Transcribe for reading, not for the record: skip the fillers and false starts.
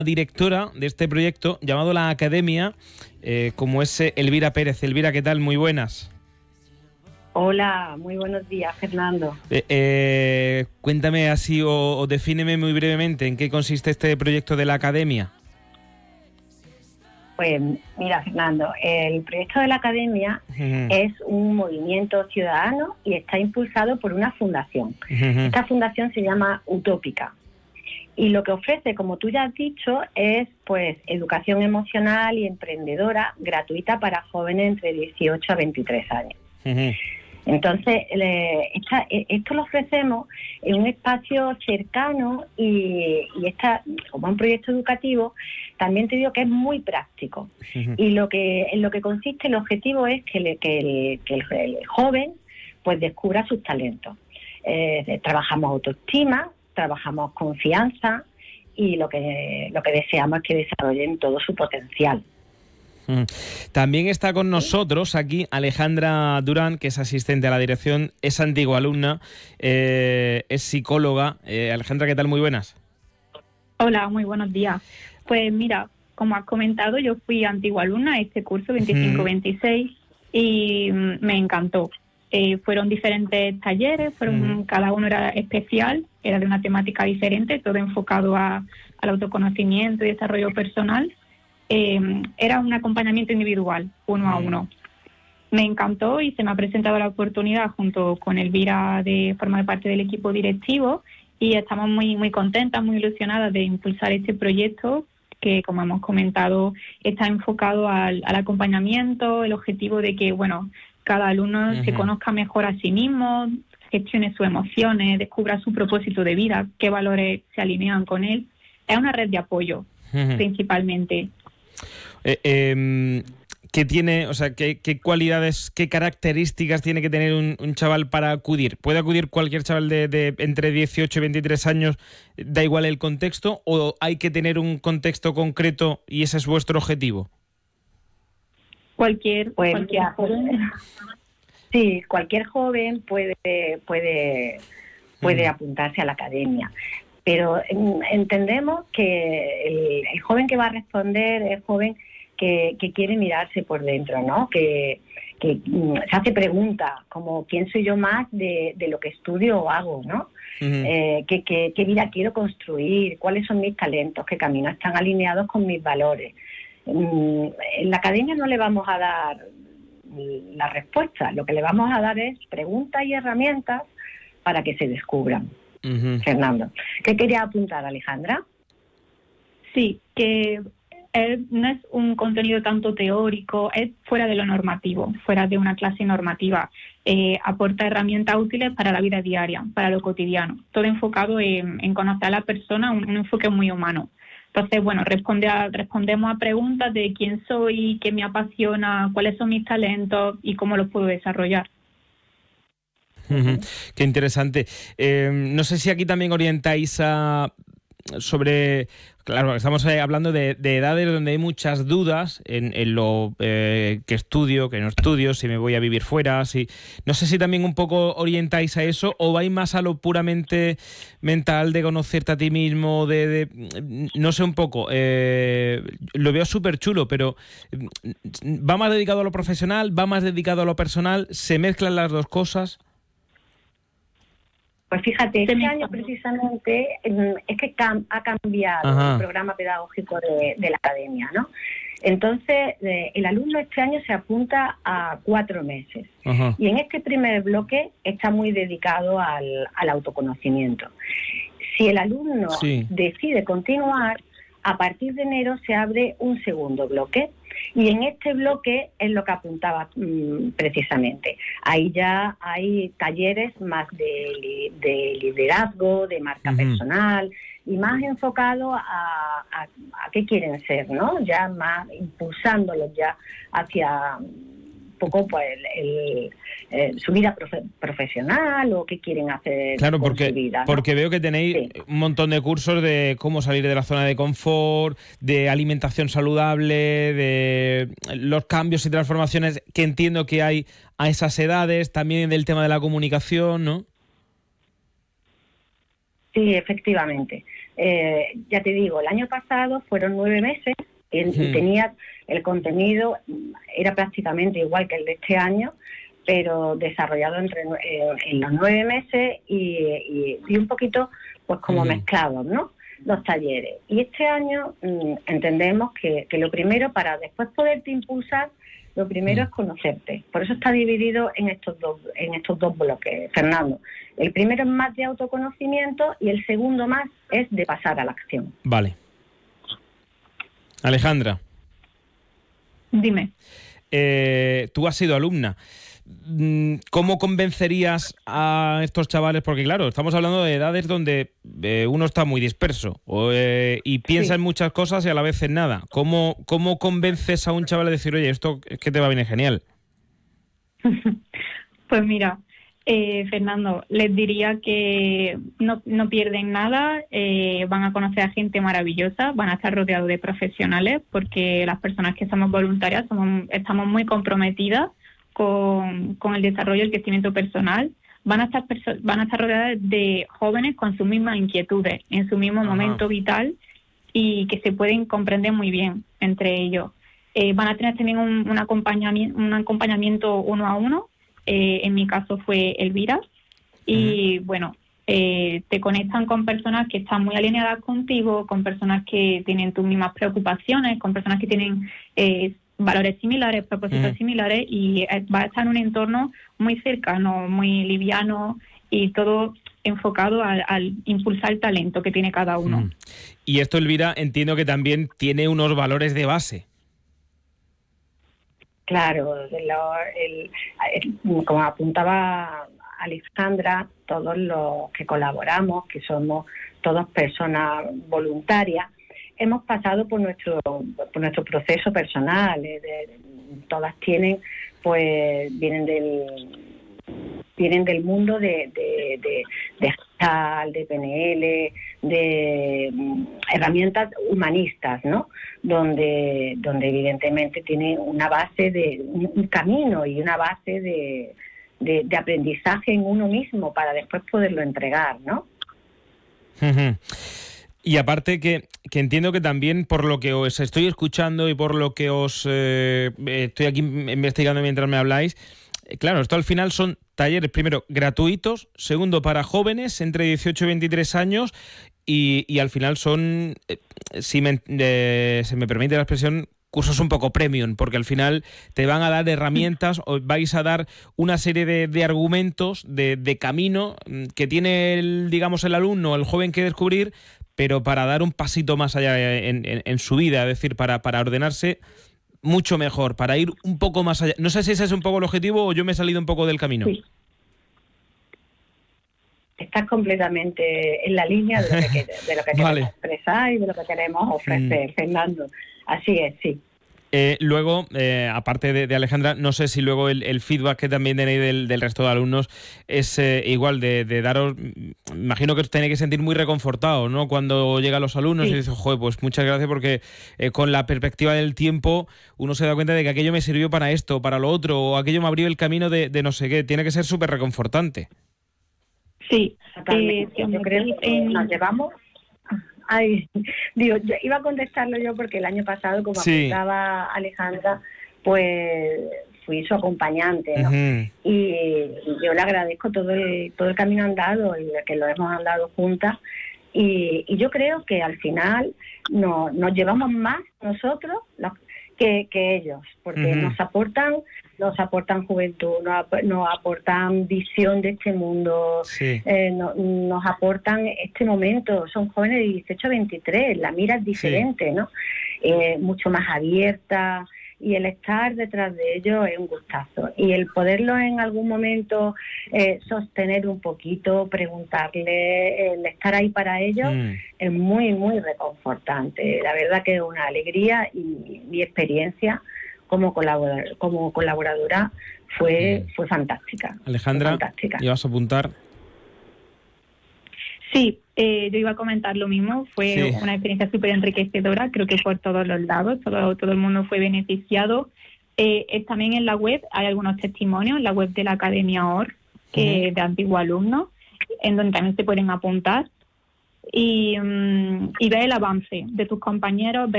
directora de este proyecto llamado La Academia, como es Elvira Pérez. Elvira, ¿qué tal? Muy buenas. Hola, muy buenos días, Fernando. Cuéntame así o defíneme muy brevemente en qué consiste este proyecto de La Academia. Pues mira, Fernando, el proyecto de la Academia es un movimiento ciudadano y está impulsado por una fundación. Esta fundación se llama Utópica y lo que ofrece, como tú ya has dicho, es pues educación emocional y emprendedora gratuita para jóvenes entre 18 a 23 años. Entonces, esto lo ofrecemos en un espacio cercano y como un proyecto educativo, también te digo que es muy práctico. Y en lo que consiste, el objetivo es que el joven pues descubra sus talentos. Trabajamos autoestima, trabajamos confianza y lo que deseamos es que desarrollen todo su potencial. También está con nosotros aquí Alejandra Durán, que es asistente a la dirección, es antigua alumna, es psicóloga. Alejandra, ¿qué tal? Muy buenas. Hola, muy buenos días. Pues mira, como has comentado, yo fui antigua alumna de este curso 25-26 y me encantó. Fueron diferentes talleres, cada uno era especial, era de una temática diferente, todo enfocado al autoconocimiento y desarrollo personal. Era un acompañamiento individual, uno a uno. Me encantó y se me ha presentado la oportunidad junto con Elvira de formar parte del equipo directivo y estamos muy, muy contentas, muy ilusionadas de impulsar este proyecto que, como hemos comentado, está enfocado al acompañamiento, el objetivo de que, cada alumno se conozca mejor a sí mismo, gestione sus emociones, descubra su propósito de vida, qué valores se alinean con él. Es una red de apoyo, principalmente. ¿Qué tiene, qué cualidades, qué características tiene que tener un chaval para acudir? ¿Puede acudir cualquier chaval de entre 18 y 23 años, da igual el contexto, o hay que tener un contexto concreto y ese es vuestro objetivo? Cualquier joven. Sí, cualquier joven puede apuntarse a la academia. Pero entendemos que el joven que va a responder es joven que quiere mirarse por dentro, ¿no? Que se hace preguntas como ¿quién soy yo más de lo que estudio o hago, ¿no? ¿Qué vida quiero construir? ¿Cuáles son mis talentos? ¿Qué caminos están alineados con mis valores? En la academia no le vamos a dar la respuesta, lo que le vamos a dar es preguntas y herramientas para que se descubran. Fernando, ¿qué quería apuntar, Alejandra? Sí, que no es un contenido tanto teórico, es fuera de lo normativo, fuera de una clase normativa. Aporta herramientas útiles para la vida diaria, para lo cotidiano, todo enfocado en conocer a la persona, un enfoque muy humano. Entonces, respondemos a preguntas de quién soy, qué me apasiona, cuáles son mis talentos y cómo los puedo desarrollar. Qué interesante. No sé si aquí también orientáis sobre... Claro, estamos hablando de edades donde hay muchas dudas en lo que estudio, que no estudio, si me voy a vivir fuera, si... No sé si también un poco orientáis a eso o vais más a lo puramente mental de conocerte a ti mismo, no sé, un poco. Lo veo súper chulo, pero ¿va más dedicado a lo profesional? ¿Va más dedicado a lo personal? ¿Se mezclan las dos cosas? Pues fíjate, este año precisamente es que ha cambiado el programa pedagógico de la academia, ¿no? Entonces, el alumno este año se apunta a 4 meses. Y en este primer bloque está muy dedicado al autoconocimiento. Si el alumno decide continuar, a partir de enero se abre un segundo bloque. Y en este bloque es lo que apuntaba precisamente. Ahí ya hay talleres más de liderazgo, de marca personal y más enfocado a qué quieren ser, ¿no? Ya más impulsándolos ya hacia poco pues su vida profesional o qué quieren hacer con su vida, ¿no? Porque veo que tenéis un montón de cursos de cómo salir de la zona de confort, de alimentación saludable, de los cambios y transformaciones que entiendo que hay a esas edades, también del tema de la comunicación, ¿no? Sí, efectivamente. Ya te digo, el año pasado fueron 9 meses y tenía el contenido, era prácticamente igual que el de este año, pero desarrollado en los 9 meses y un poquito pues como mezclados, ¿no?, los talleres. Y este año entendemos que lo primero, para después poderte impulsar, lo primero es conocerte. Por eso está dividido en estos dos bloques, Fernando. El primero es más de autoconocimiento y el segundo más es de pasar a la acción. Vale. Alejandra. Dime. Tú has sido alumna. ¿Cómo convencerías a estos chavales? Porque claro, estamos hablando de edades donde uno está muy disperso y piensa en muchas cosas y a la vez en nada. ¿Cómo convences a un chaval a decir, oye, esto es que te va a venir genial? Pues mira, Fernando, les diría que no pierden nada, van a conocer a gente maravillosa, van a estar rodeados de profesionales, porque las personas que somos voluntarias estamos muy comprometidas con el desarrollo y el crecimiento personal. Van a estar rodeadas de jóvenes con sus mismas inquietudes, en su mismo momento vital, y que se pueden comprender muy bien entre ellos. Van a tener también un acompañamiento 1 a 1. En mi caso fue Elvira. Y bueno, te conectan con personas que están muy alineadas contigo, con personas que tienen tus mismas preocupaciones, con personas que tienen valores similares, propósitos similares, y va a estar en un entorno muy cercano, muy liviano, y todo enfocado al impulsar el talento que tiene cada uno. Y esto, Elvira, entiendo que también tiene unos valores de base. Claro, como apuntaba Alejandra, todos los que colaboramos, que somos todas personas voluntarias, hemos pasado por nuestro proceso personal. Todas vienen del mundo de Gestalt, de PNL, de herramientas humanistas, ¿no? Donde evidentemente tiene una base de un camino y una base de aprendizaje en uno mismo para después poderlo entregar, ¿no? Y aparte que entiendo que también, por lo que os estoy escuchando y por lo que os estoy aquí investigando mientras me habláis, claro, esto al final son talleres, primero, gratuitos, segundo, para jóvenes entre 18 y 23 años, y al final son, si se me permite la expresión, cursos un poco premium, porque al final te van a dar herramientas, o vais a dar una serie de argumentos, de camino que tiene el alumno, el joven, que descubrir, pero para dar un pasito más allá en su vida, es decir, para ordenarse mucho mejor, para ir un poco más allá. No sé si ese es un poco el objetivo o yo me he salido un poco del camino. Sí. Estás completamente en la línea de lo que queremos expresar y de lo que queremos ofrecer, Fernando. Así es, sí. Luego, aparte de Alejandra, no sé si luego el feedback que también tenéis del resto de alumnos es igual de daros, imagino que os tenéis que sentir muy reconfortados, ¿no? Cuando llegan los alumnos y dicen, joder, pues muchas gracias, porque con la perspectiva del tiempo uno se da cuenta de que aquello me sirvió para esto, para lo otro, o aquello me abrió el camino de no sé qué. Tiene que ser súper reconfortante. Sí, yo creo que nos llevamos... yo iba a contestarlo yo porque el año pasado, como apuntaba Alejandra, pues fui su acompañante, ¿no? Y yo le agradezco todo el camino andado, y que lo hemos andado juntas, y yo creo que al final nos llevamos más nosotros que ellos, porque nos aportan juventud, nos aportan visión de este mundo, nos aportan este momento. Son jóvenes de 18 a 23, la mira es diferente, ¿no? Mucho más abierta, y el estar detrás de ellos es un gustazo. Y el poderlo en algún momento sostener un poquito, preguntarle, el estar ahí para ellos, es muy, muy reconfortante. La verdad que es una alegría, y mi experiencia como colaboradora fue fantástica. Alejandra, ¿ibas a apuntar? Sí, yo iba a comentar lo mismo. Fue una experiencia súper enriquecedora, creo que por todos los lados, todo el mundo fue beneficiado. También en la web hay algunos testimonios, en la web de la Academia OR, de antiguos alumnos, en donde también se pueden apuntar. y ves el avance de tus compañeros, ves